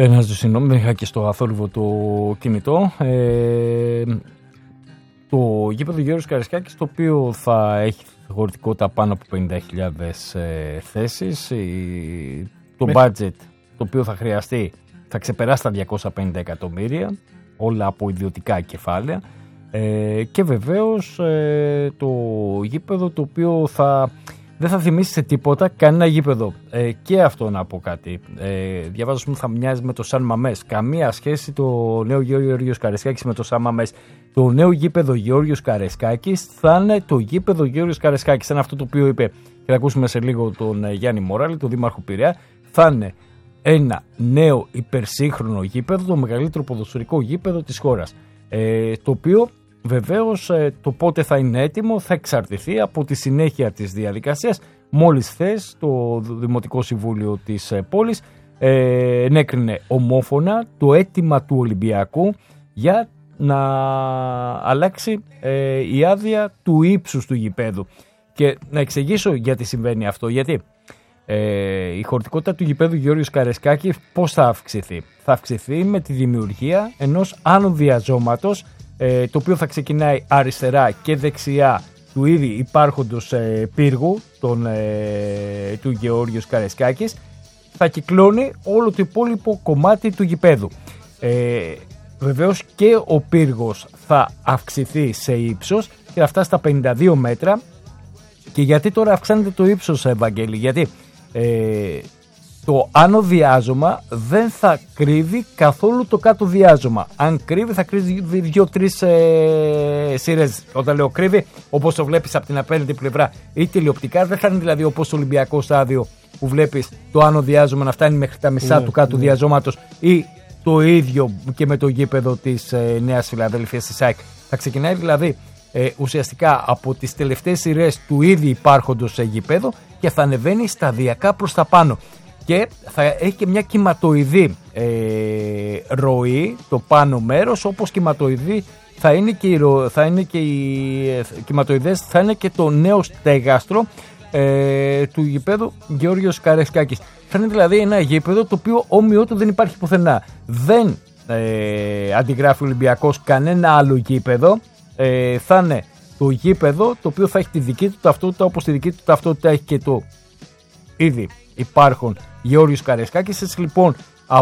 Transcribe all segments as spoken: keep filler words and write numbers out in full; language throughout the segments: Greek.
Ε, να ζητήσω συγγνώμη, είχα και στο αθόρυβο το κινητό. Ε, το γήπεδο Γεώργιος Καραϊσκάκης, το οποίο θα έχει χωρητικότητα πάνω από πενήντα χιλιάδες ε, θέσεις. Η, το Με... budget το οποίο θα χρειαστεί θα ξεπεράσει τα διακόσια πενήντα εκατομμύρια, όλα από ιδιωτικά κεφάλαια. Ε, και βεβαίως ε, το γήπεδο το οποίο θα, δεν θα θυμίσει σε τίποτα κανένα γήπεδο. Ε, και αυτό να πω κάτι. Ε, διαβάζω που θα μοιάζει με το Σαν Μαμές. Καμία σχέση το νέο Γεώργιος Καραϊσκάκης με το Σαν Μαμές. Το νέο γήπεδο Γεώργιος Καραϊσκάκης θα είναι το γήπεδο Γεώργιος Καραϊσκάκης. Είναι αυτό το οποίο είπε, και θα ακούσουμε σε λίγο τον Γιάννη Μοράλη, τον Δήμαρχο Πειραιά. Θα είναι ένα νέο υπερσύγχρονο γήπεδο, το μεγαλύτερο ποδοσφαιρικό γήπεδο της χώρας. Ε, το οποίο βεβαίως ε, το πότε θα είναι έτοιμο θα εξαρτηθεί από τη συνέχεια της διαδικασίας. Μόλις χθες το Δημοτικό Συμβούλιο της ε, πόλης ε, ενέκρινε ομόφωνα το αίτημα του Ολυμπιακού για να αλλάξει ε, η άδεια του ύψους του γηπέδου. Και να εξηγήσω γιατί συμβαίνει αυτό. Γιατί ε, η χωρητικότητα του γηπέδου Γεώργιος Καραϊσκάκη πώς θα αυξηθεί. Θα αυξηθεί με τη δημιουργία ενός άνω διαζώματος, ε, το οποίο θα ξεκινάει αριστερά και δεξιά του ήδη υπάρχοντος ε, πύργου τον, ε, του Γεώργιος Καραϊσκάκης. Θα κυκλώνει όλο το υπόλοιπο κομμάτι του γηπέδου. Ε, βεβαίως και ο πύργος θα αυξηθεί σε ύψος και θα φτάσει στα πενήντα δύο μέτρα. Και γιατί τώρα αυξάνεται το ύψος, Ευαγγέλη? Γιατί ε, το άνω διάζωμα δεν θα κρύβει καθόλου το κάτω διάζωμα. Αν κρύβει θα κρύβει δύο-τρεις ε, σειρές. Όταν λέω κρύβει, όπως το βλέπεις από την απέναντι πλευρά ή τηλεοπτικά, δεν θα είναι δηλαδή όπως το Ολυμπιακό στάδιο που βλέπεις το άνω διάζωμα να φτάνει μέχρι τα μισά ναι, του κάτω ναι. διαζώματος, ή το ίδιο και με το γήπεδο της ε, Νέας Φιλαδέλφειας της ΑΕΚ. Θα ξεκινάει δηλαδή ε, ουσιαστικά από τις τελευταίες σειρές του ήδη υπάρχοντος ε, γήπεδο και θα ανεβαίνει σταδιακά προς τα πάνω. Και θα έχει και μια κυματοειδή ε, ροή το πάνω μέρος, όπως κυματοειδή θα είναι και, η, θα είναι και οι ε, κυματοειδές, θα είναι και το νέο στέγαστρο ε, του γηπέδου Γεώργιος Καραϊσκάκης. Θα είναι δηλαδή ένα γήπεδο το οποίο όμοιό του δεν υπάρχει πουθενά. Δεν ε, αντιγράφει ο Ολυμπιακός κανένα άλλο γήπεδο. Ε, θα είναι το γήπεδο το οποίο θα έχει τη δική του ταυτότητα, όπως τη δική του ταυτότητα έχει και το ήδη υπάρχουν Γεώργιος Καραϊσκάκης. Έτσι λοιπόν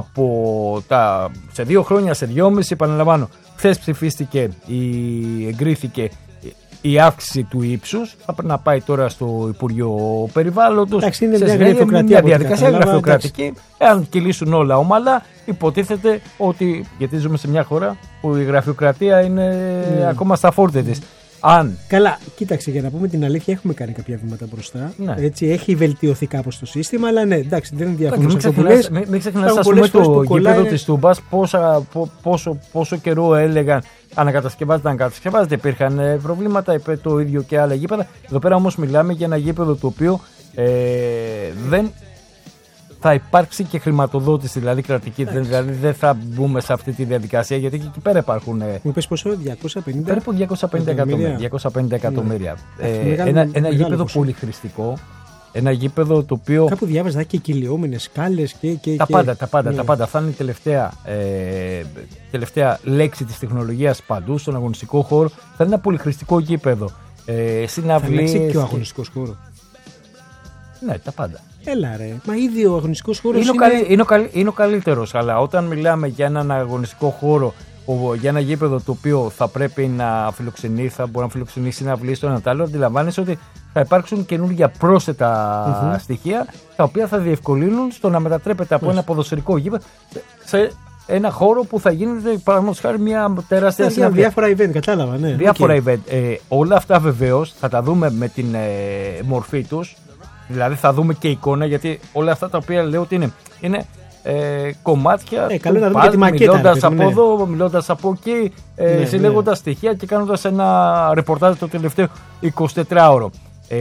από τα, σε δύο χρόνια, σε δυόμιση, επαναλαμβάνω, χθες ψηφίστηκε η, εγκρίθηκε η αύξηση του ύψους. Θα πρέπει να πάει τώρα στο Υπουργείο Περιβάλλοντος. Εντάξει, είναι μια γραφειοκρατία, διαδικασία γραφειοκρατική. Εάν κυλήσουν όλα ομαλά, υποτίθεται ότι, γιατί ζούμε σε μια χώρα που η γραφειοκρατία είναι mm. ακόμα στα φόρτε της. Αν... Καλά, κοίταξε, για να πούμε την αλήθεια, έχουμε κάνει κάποια βήματα μπροστά. Ναι. Έτσι, έχει βελτιωθεί κάπως το σύστημα, αλλά ναι, εντάξει, δεν διαφωνώ σε αυτό που λες. Μην ξεχνάς, ας πούμε, το γήπεδο της Τούμπας, πόσα, πόσο, πόσο καιρό έλεγαν ανακατασκευάζεται, ανακατασκευάζεται. Υπήρχαν ε, προβλήματα, είπε το ίδιο και άλλα γήπεδα. Εδώ πέρα όμως μιλάμε για ένα γήπεδο το οποίο ε, δεν θα υπάρξει και χρηματοδότηση, δηλαδή κρατική. Δηλαδή δεν θα μπούμε σε αυτή τη διαδικασία, γιατί και εκεί πέρα υπάρχουν. Μου πες πόσο, διακόσια πενήντα περίπου διακόσια πενήντα εκατομμύρια. διακόσια πενήντα εκατομμύρια. Ναι. Ε, μεγάλη, ένα ένα γήπεδο πολυχρηστικό. Ένα γήπεδο το οποίο. Κάπου διάβαζα και κυλιόμενες σκάλες και. και τα, και... Πάντα, τα πάντα, ναι. τα πάντα. Θα είναι η τελευταία, ε, τελευταία λέξη της τεχνολογίας παντού στον αγωνιστικό χώρο. Θα είναι ένα πολυχρηστικό γήπεδο. Ε, συναυλίες. Θα αλλάξει και ο αγωνιστικός χώρος. Ναι, τα πάντα. Έλα ρε, μα ήδη ο αγωνιστικός χώρος είναι... Είναι, είναι... είναι, ο, καλύ... είναι ο καλύτερος, αλλά όταν μιλάμε για έναν αγωνιστικό χώρο, για ένα γήπεδο το οποίο θα πρέπει να φιλοξενεί, θα μπορεί να φιλοξενήσει συναυλίες, το ένα τ' άλλο, αντιλαμβάνεσαι ότι θα υπάρξουν καινούργια πρόσθετα mm-hmm. στοιχεία, τα οποία θα διευκολύνουν στο να μετατρέπεται από mm-hmm. ένα ποδοσφαιρικό γήπεδο σε ένα χώρο που θα γίνεται, παραδείγματος χάρη, μια τεράστια συναυλία. Διάφορα event, κατάλαβα, ναι. Διάφορα okay. event. Ε, όλα αυτά βεβαίως θα τα δούμε με την ε, μορφή τους. Δηλαδή θα δούμε και εικόνα, γιατί όλα αυτά τα οποία λέω ότι είναι, είναι ε, κομμάτια ε, του παζλ, μιλώντας από ναι. εδώ, μιλώντας από εκεί, ε, ναι, συλλέγοντας ναι. στοιχεία και κάνοντας ένα ρεπορτάζ το τελευταίο εικοσιτετράωρο. Ε...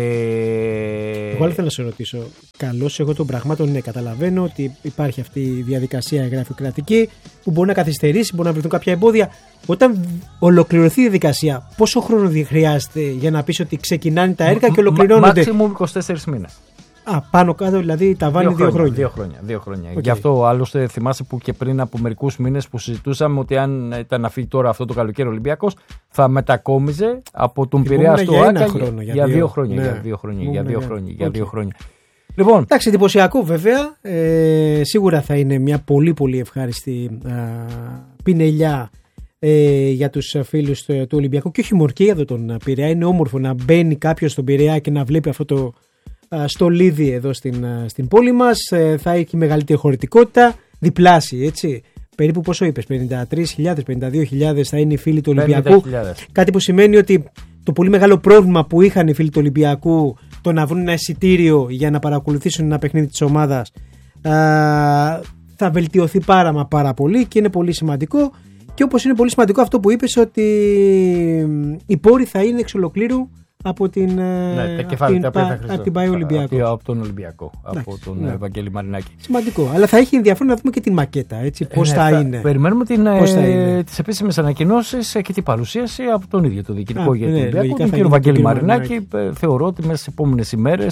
Εγώ ήθελα να σε ρωτήσω, καλώς εγώ των πραγμάτων ναι, καταλαβαίνω ότι υπάρχει αυτή η διαδικασία γραφειοκρατική που μπορεί να καθυστερήσει, μπορεί να βρεθούν κάποια εμπόδια. Όταν ολοκληρωθεί η διαδικασία, πόσο χρόνο χρειάζεται για να πεις ότι ξεκινάνε τα έργα και ολοκληρώνονται? Μάξιμουμ είκοσι τέσσερις μήνες. Α, πάνω κάτω δηλαδή τα βάλει δύο, δύο χρόνια. Δύο χρόνια. Δύο χρόνια. Okay. Γι' αυτό άλλωστε θυμάσαι που και πριν από μερικούς μήνες που συζητούσαμε ότι αν ήταν να φύγει τώρα αυτό το καλοκαίρι ο Ολυμπιακός θα μετακόμιζε από τον Πειραιά στο Άκα για, για δύο χρόνια. Ναι. Για δύο χρόνια. Για δύο χρόνια. Για δύο χρόνια. Λοιπόν. Εντάξει, εντυπωσιακό βέβαια. Ε, σίγουρα θα είναι μια πολύ πολύ ευχάριστη α, πινελιά ε, για τους φίλους του, του Ολυμπιακού και όχι μόνο και εδώ τον Πειραιά. Είναι όμορφο να μπαίνει κάποιος στον Πειραιά και να βλέπει αυτό το α, στολίδι εδώ στην, α, στην πόλη μας. Ε, θα έχει μεγαλύτερη χωρητικότητα, διπλάσια έτσι. Περίπου πόσο είπες, πενήντα τρεις χιλιάδες, πενήντα δύο χιλιάδες θα είναι οι φίλοι του Ολυμπιακού. Κάτι που σημαίνει ότι το πολύ μεγάλο πρόβλημα που είχαν οι φίλοι του Ολυμπιακού, το να βρουν ένα εισιτήριο για να παρακολουθήσουν ένα παιχνίδι της ομάδας, α, θα βελτιωθεί πάρα μα πάρα πολύ και είναι πολύ σημαντικό. Και όπως είναι πολύ σημαντικό αυτό που είπες, ότι οι πόροι θα είναι εξ ολοκλήρου από την, ναι, από την, πα, από την ΠΑΕ Ολυμπιακό. Από τον Ολυμπιακό, εντάξει, από τον ναι. Ευαγγέλη Μαρινάκη. Σημαντικό. Αλλά θα έχει ενδιαφέρον να δούμε και την μακέτα, έτσι, πώς ε, θα, θα είναι. Περιμένουμε την, ε, τις επίσημες ανακοινώσεις και την παρουσίαση από τον ίδιο το διοικητικό για τον ναι, Ολυμπιακό, τον κύριο Ευαγγέλη Μαρινάκη. Μαρινάκη. Θεωρώ ότι μέσα στις επόμενες ημέρες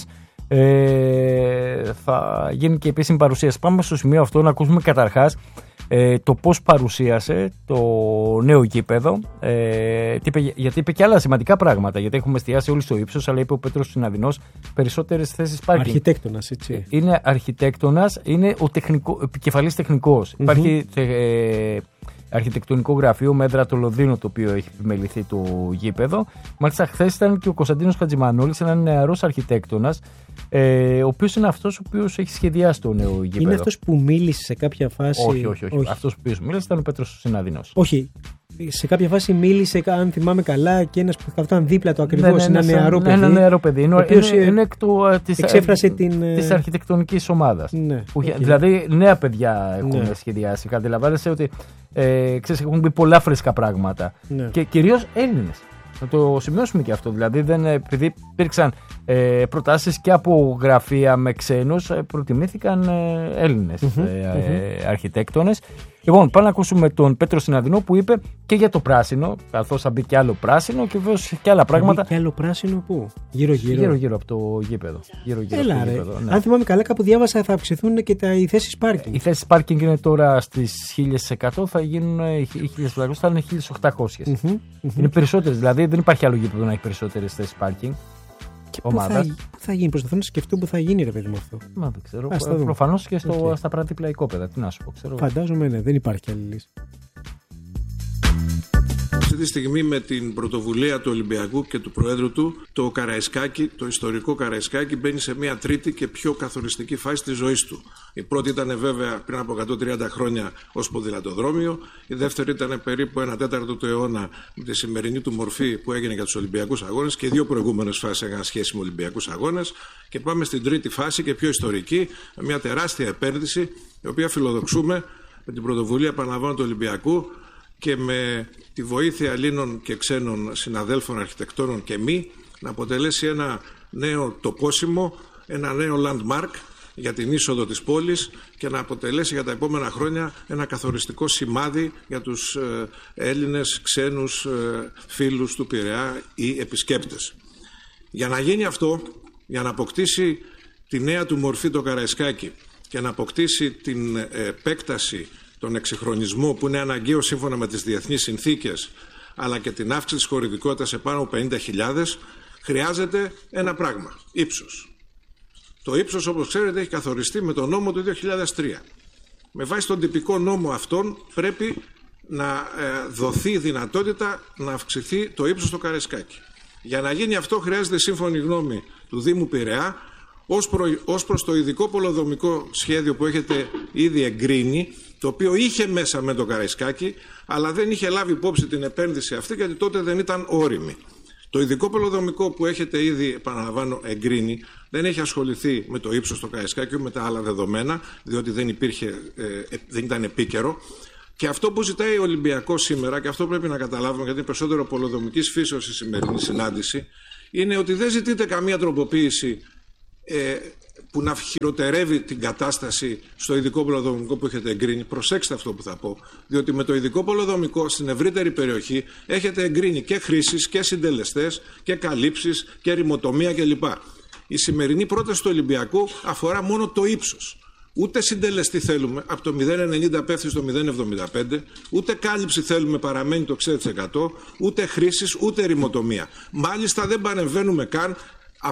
ε, θα γίνει και επίσημη παρουσίαση. Πάμε στο σημείο αυτό να ακούσουμε καταρχάς Ε, το πώς παρουσίασε το νέο γήπεδο, ε, γιατί είπε και άλλα σημαντικά πράγματα, γιατί έχουμε εστιάσει όλοι στο ύψος, αλλά είπε ο Πέτρος Συναδεινός περισσότερες θέσεις πάρκινγκ. Αρχιτέκτονας, έτσι. Είναι αρχιτέκτονας, είναι ο τεχνικό, επικεφαλής τεχνικός. Mm-hmm. Υπάρχει ε, αρχιτεκτονικό γραφείο με έδρα το Λονδίνο, το οποίο έχει επιμεληθεί το γήπεδο. Μάλιστα, χθες ήταν και ο Κωνσταντίνος Χατζημανόλης, ένας νεαρός αρχιτέκτονας, ε, ο οποίος είναι αυτός ο οποίος έχει σχεδιάσει το νέο γήπεδο. Είναι αυτός που μίλησε σε κάποια φάση. Όχι, όχι, όχι. όχι. Αυτός που μίλησε ήταν ο Πέτρος Συναδεινός. Όχι. Σε κάποια φάση μίλησε, αν θυμάμαι καλά, και ένας που καθόταν δίπλα του ακριβώς, ναι, ναι, ένα νεαρό παιδί. Ένα νεαρό παιδί. Είναι, είναι, είναι, είναι εκ του, της, εξέφρασε την, της αρχιτεκτονικής ομάδας. Ναι, που, okay. Δηλαδή νέα παιδιά έχουν ναι. σχεδιάσει. Καταλαβαίνετε ότι ε, ξέρεις, έχουν πει πολλά φρέσκα πράγματα. Ναι. Και κυρίως Έλληνες. Να το σημειώσουμε και αυτό. Δηλαδή, δεν, επειδή υπήρξαν ε, προτάσεις και από γραφεία με ξένους, ε, προτιμήθηκαν ε, Έλληνες mm-hmm, ε, mm-hmm. αρχιτέκτονες. Λοιπόν, πάμε να ακούσουμε τον Πέτρο Συναδεινό που είπε και για το πράσινο, καθώς θα μπει και άλλο πράσινο και βέβαια και άλλα πράγματα. Θα μπει και άλλο πράσινο πού? Γύρω-γύρω. Γύρω-γύρω από το γήπεδο. Γύρω-γύρω Έλα, από το ρε. γήπεδο, ναι. Αν θυμάμαι καλά, κάπου διάβασα θα αυξηθούν και τα, οι θέσεις πάρκινγκ. Οι θέσεις πάρκινγκ είναι τώρα στις χίλια εκατό, θα γίνουν οι χίλια οκτακόσιες, θα είναι χίλια οκτακόσιες. Mm-hmm, mm-hmm. Είναι περισσότερες, δηλαδή δεν υπάρχει άλλο γήπεδο να έχει περισσότερες θέσεις πάρκινγκ. Και πού θα, πού θα γίνει, προσπαθώ να σκεφτώ πού θα γίνει, ρε παιδί μου αυτό. Μα δεν ξέρω. Προφανώς και στο, okay. στα παραδίπλα οικόπεδα. Τι να σου πω, ξέρω. Φαντάζομαι, ναι, δεν υπάρχει άλλη λύση. Αυτή τη στιγμή με την πρωτοβουλία του Ολυμπιακού και του Προέδρου του, το Καραϊσκάκι, το ιστορικό Καραϊσκάκι, μπαίνει σε μια τρίτη και πιο καθοριστική φάση της ζωής του. Η πρώτη ήταν βέβαια πριν από εκατόν τριάντα χρόνια ως ποδηλατοδρόμιο, η δεύτερη ήταν περίπου ένα τέταρτο του αιώνα με τη σημερινή του μορφή που έγινε για τους Ολυμπιακούς Αγώνες και οι δύο προηγούμενες φάσεις έκαναν σχέση με Ολυμπιακούς Αγώνες. Και πάμε στην τρίτη φάση και πιο ιστορική, με μια τεράστια επένδυση, η οποία φιλοδοξούμε με την πρωτοβουλία, επαναλαμβάνω, του Ολυμπιακού και με τη βοήθεια Ελλήνων και ξένων συναδέλφων, αρχιτεκτόνων και μη, να αποτελέσει ένα νέο τοπόσιμο, ένα νέο landmark για την είσοδο της πόλης και να αποτελέσει για τα επόμενα χρόνια ένα καθοριστικό σημάδι για τους Έλληνες ξένους φίλους του Πειραιά ή επισκέπτες. Για να γίνει αυτό, για να αποκτήσει τη νέα του μορφή το Καραϊσκάκι και να αποκτήσει την επέκταση, τον εξυγχρονισμό που είναι αναγκαίο σύμφωνα με τις διεθνείς συνθήκες, αλλά και την αύξηση της χωρητικότητας σε πάνω από πενήντα χιλιάδες, χρειάζεται ένα πράγμα, ύψος. Το ύψος, όπως ξέρετε, έχει καθοριστεί με τον νόμο του δύο χιλιάδες τρία. Με βάση τον τυπικό νόμο αυτόν πρέπει να ε, δοθεί η δυνατότητα να αυξηθεί το ύψος στο Καραϊσκάκι. Για να γίνει αυτό χρειάζεται σύμφωνη γνώμη του Δήμου Πειραιά ως, προ, ως προς το ειδικό πολεοδομικό σχέδιο που έχετε ήδη εγκρίνει, το οποίο είχε μέσα με το Καραϊσκάκι, αλλά δεν είχε λάβει υπόψη την επένδυση αυτή γιατί τότε δεν ήταν όριμη. Το ειδικό πολεοδομικό που έχετε ήδη, επαναλαμβάνω, εγκρίνει, δεν έχει ασχοληθεί με το ύψος στο Καραϊσκάκι με τα άλλα δεδομένα, διότι δεν, υπήρχε, ε, δεν ήταν επίκαιρο. Και αυτό που ζητάει ο Ολυμπιακός σήμερα, και αυτό πρέπει να καταλάβουμε γιατί είναι περισσότερο πολεοδομικής φύσεως η σημερινή συνάντηση, είναι ότι δεν ζητείται καμία τροποποίηση ε, που να χειροτερεύει την κατάσταση στο ειδικό πολεοδομικό που έχετε εγκρίνει. Προσέξτε αυτό που θα πω, διότι με το ειδικό πολεοδομικό στην ευρύτερη περιοχή έχετε εγκρίνει και χρήσεις και συντελεστές και καλύψεις και ρημοτομία κλπ. Η σημερινή πρόταση του Ολυμπιακού αφορά μόνο το ύψος. Ούτε συντελεστή θέλουμε, από το μηδέν κόμμα ενενήντα πέφτει στο μηδέν κόμμα εβδομήντα πέντε, ούτε κάλυψη θέλουμε, παραμένει το εξήντα τοις εκατό, ούτε χρήσεις, ούτε ρημοτομία. Μάλιστα δεν παρεμβαίνουμε καν, α, α,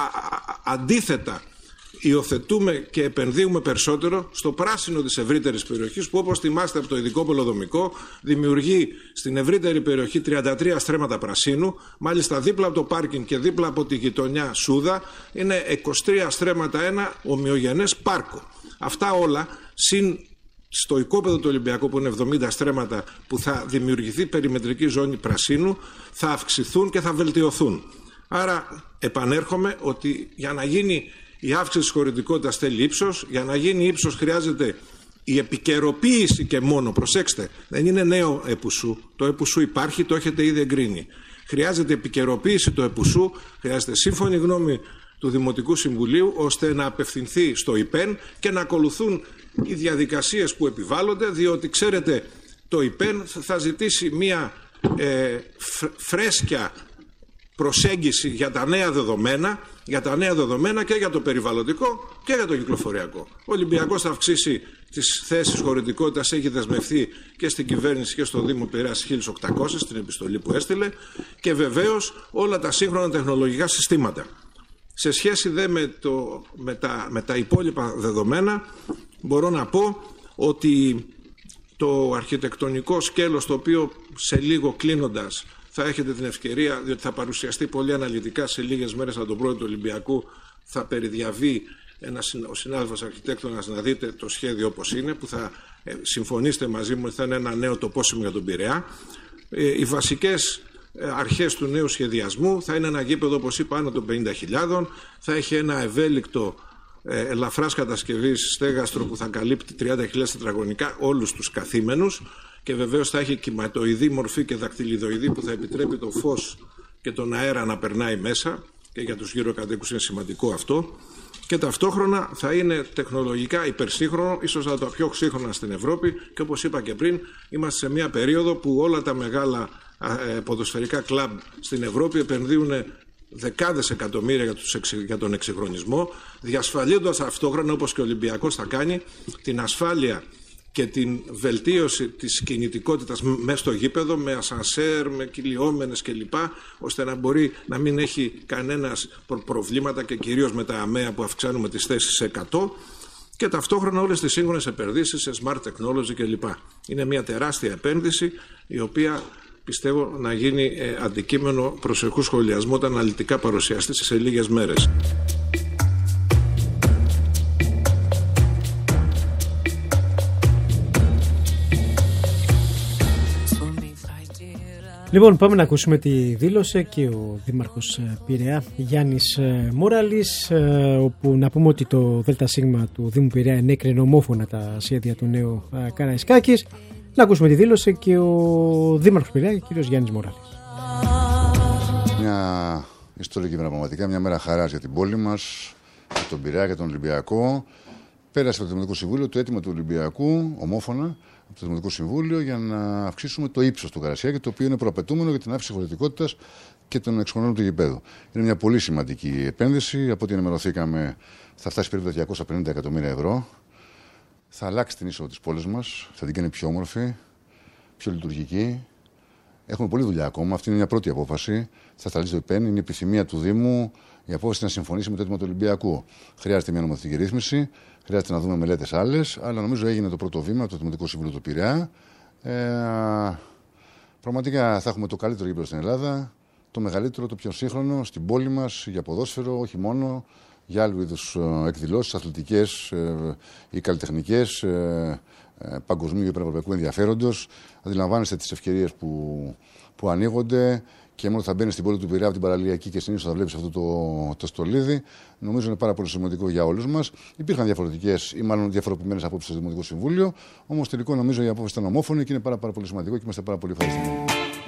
α, αντίθετα υιοθετούμε και επενδύουμε περισσότερο στο πράσινο της ευρύτερης περιοχής, που όπως θυμάστε από το ειδικό πολεοδομικό δημιουργεί στην ευρύτερη περιοχή τριάντα τρία στρέμματα πρασίνου, μάλιστα δίπλα από το πάρκινγκ και δίπλα από τη γειτονιά Σούδα είναι είκοσι τρία στρέμματα ένα ομοιογενές πάρκο. Αυτά όλα συν στο οικόπεδο του Ολυμπιακού που είναι εβδομήντα στρέμματα που θα δημιουργηθεί περιμετρική ζώνη πρασίνου θα αυξηθούν και θα βελτιωθούν. Άρα επανέρχομαι ότι για να γίνει η αύξηση της χωρητικότητας θέλει ύψος, για να γίνει ύψος χρειάζεται η επικαιροποίηση και μόνο, προσέξτε, δεν είναι νέο ΕΠΟΥΣΟΥ, το ΕΠΟΥΣΟΥ υπάρχει, το έχετε ήδη εγκρίνει. Χρειάζεται επικαιροποίηση του ΕΠΟΥΣΟΥ, χρειάζεται σύμφωνη γνώμη του Δημοτικού Συμβουλίου ώστε να απευθυνθεί στο ΙΠΕΝ και να ακολουθούν οι διαδικασίες που επιβάλλονται, διότι ξέρετε το ΙΠΕΝ θα ζητήσει μία ε, φρέσκια προσέγγιση για τα νέα δεδομένα, για τα νέα δεδομένα και για το περιβαλλοντικό και για το κυκλοφοριακό. Ο Ολυμπιακός θα αυξήσει τις θέσεις χωρητικότητας, έχει δεσμευθεί και στην κυβέρνηση και στο Δήμο Πειραιάς χίλια οκτακόσιες στην επιστολή που έστειλε, και βεβαίως όλα τα σύγχρονα τεχνολογικά συστήματα. Σε σχέση δε με, το, με, τα, με τα υπόλοιπα δεδομένα μπορώ να πω ότι το αρχιτεκτονικό σκέλος, το οποίο σε λίγο κλείνοντας θα έχετε την ευκαιρία, διότι θα παρουσιαστεί πολύ αναλυτικά σε λίγες μέρες από τον πρόεδρο του Ολυμπιακού, θα περιδιαβεί ένα, ο συνάδελφος αρχιτέκτονας να δείτε το σχέδιο όπως είναι, που θα ε, συμφωνήσετε μαζί μου ότι θα είναι ένα νέο τοπόσιμο για τον Πειραιά. Ε, οι βασικές αρχές του νέου σχεδιασμού θα είναι ένα γήπεδο, όπως είπα, άνω των πενήντα χιλιάδων, θα έχει ένα ευέλικτο ε, ελαφράς κατασκευής στέγαστρο που θα καλύπτει τριάντα χιλιάδες τετραγωνικά όλους τους καθήμενους, και βεβαίως θα έχει κυματοειδή μορφή και δακτυλιδοειδή που θα επιτρέπει το φως και τον αέρα να περνάει μέσα, και για τους γύρω κατοίκους είναι σημαντικό αυτό, και ταυτόχρονα θα είναι τεχνολογικά υπερσύγχρονο, ίσως από τα πιο σύγχρονα στην Ευρώπη, και όπως είπα και πριν, είμαστε σε μια περίοδο που όλα τα μεγάλα ποδοσφαιρικά κλαμπ στην Ευρώπη επενδύουν δεκάδες εκατομμύρια για, τους, για τον εξυγχρονισμό, διασφαλίζοντας ταυτόχρονα, όπως και ο Ολυμπιακός θα κάνει, την ασφάλεια και την βελτίωση της κινητικότητας μέσα στο γήπεδο, με ασανσέρ, με κυλιόμενες κλπ, ώστε να μπορεί να μην έχει κανένας προβλήματα, και κυρίως με τα ΑΜΕΑ που αυξάνουμε τις θέσεις σε εκατό, και ταυτόχρονα όλες τις σύγχρονες επενδύσεις σε smart technology κλπ. Είναι μια τεράστια επένδυση, η οποία πιστεύω να γίνει αντικείμενο προσεχού σχολιασμού όταν αναλυτικά παρουσιαστεί σε λίγες μέρες. Λοιπόν, πάμε να ακούσουμε τη δήλωση και ο Δήμαρχος Πειραιά Γιάννης Μόραλης, όπου να πούμε ότι το ΔΣ του Δήμου Πειραιά ενέκρινε ομόφωνα τα σχέδια του νέου Καραϊσκάκης. Να ακούσουμε τη δήλωση και ο Δήμαρχος Πειραιά, κ. Γιάννης Μόραλης. Μια ιστορική μέρα, πραγματικά μια μέρα χαράς για την πόλη μας, για τον Πειραιά και τον Ολυμπιακό. Πέρασε από το Δημοτικό Συμβούλιο το αίτημα του Ολυμπιακού, ομόφωνα, από το Δημοτικό Συμβούλιο, για να αυξήσουμε το ύψος του Καραϊσκάκη, το οποίο είναι προαπαιτούμενο για την αύξηση χωρητικότητας και των εξοικονομιών του γηπέδου. Είναι μια πολύ σημαντική επένδυση. Από ό,τι ενημερωθήκαμε, θα φτάσει περίπου τα διακόσια πενήντα εκατομμύρια ευρώ. Θα αλλάξει την είσοδο της πόλης μας, θα την κάνει πιο όμορφη, πιο λειτουργική. Έχουμε πολλή δουλειά ακόμα. Αυτή είναι μια πρώτη απόφαση. Θα σταλεί το ΙΠΕΝ. Είναι η επιθυμία του Δήμου η απόφαση να συμφωνήσει με το αίτημα του Ολυμπιακού. Χρειάζεται μια νομοθετική ρύθμιση, χρειάζεται να δούμε μελέτες άλλες, αλλά νομίζω έγινε το πρώτο βήμα από το Δημοτικό Συμβούλιο του Πειραιά. Ε, πραγματικά θα έχουμε το καλύτερο γήπεδο στην Ελλάδα, το μεγαλύτερο, το πιο σύγχρονο στην πόλη μας για ποδόσφαιρο, όχι μόνο, για άλλου είδους εκδηλώσεις, αθλητικές ή καλλιτεχνικές, παγκοσμίου ή πανευρωπαϊκού ενδιαφέροντος. Αντιλαμβάνεστε τις ευκαιρίες που, που ανοίγονται, και μόνο θα μπαίνει στην πόλη του Πειραιά από την παραλιακή και συνήθως θα βλέπει αυτό το, το στολίδι. Νομίζω είναι πάρα πολύ σημαντικό για όλους μας. Υπήρχαν διαφορετικές ή μάλλον διαφοροποιημένες απόψεις στο Δημοτικό Συμβούλιο, όμως τελικό νομίζω η απόφαση ήταν ομόφωνη και είναι πάρα, πάρα πολύ σημαντικό και είμαστε πάρα πολύ ευχαριστημένοι.